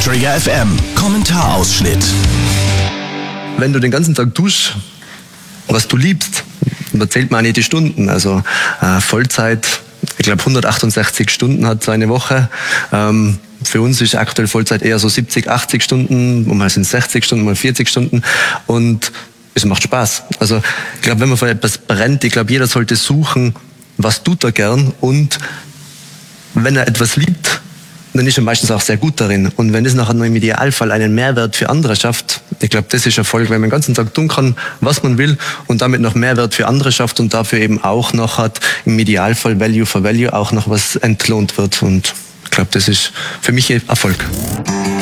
Trigger FM Kommentarausschnitt. Wenn du den ganzen Tag tust, was du liebst, da zählt man auch nicht die Stunden. Also Vollzeit, ich glaube 168 Stunden hat so eine Woche. Für uns ist aktuell Vollzeit eher so 70, 80 Stunden, mal sind es 60 Stunden, mal 40 Stunden. Und es macht Spaß. Also ich glaube, wenn man für etwas brennt, ich glaube, jeder sollte suchen, was tut er gern. Und wenn er etwas liebt, dann ist er meistens auch sehr gut darin. Und wenn es nachher nur im Idealfall einen Mehrwert für andere schafft, ich glaube, das ist Erfolg, wenn man den ganzen Tag tun kann, was man will und damit noch Mehrwert für andere schafft und dafür eben auch noch hat, im Idealfall Value for Value auch noch was entlohnt wird. Und ich glaube, das ist für mich Erfolg.